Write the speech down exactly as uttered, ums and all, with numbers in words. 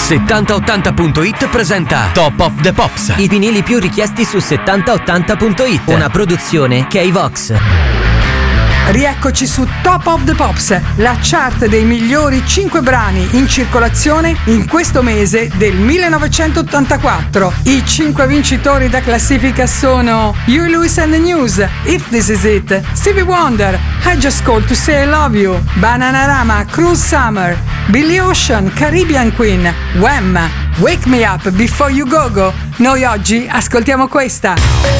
settanta ottanta punto it presenta Top of the Pops. I vinili più richiesti su settanta ottanta punto it. Una produzione K-Vox. Rieccoci su Top of the Pops, la chart dei migliori cinque brani in circolazione in questo mese del millenovecentottantaquattro. I cinque vincitori da classifica sono Huey Lewis and the News, If This Is It, Stevie Wonder, I Just Called to Say I Love You, Bananarama, Cruel Summer, Billy Ocean, Caribbean Queen, Wham, Wake Me Up Before You Go Go. Noi oggi ascoltiamo questa.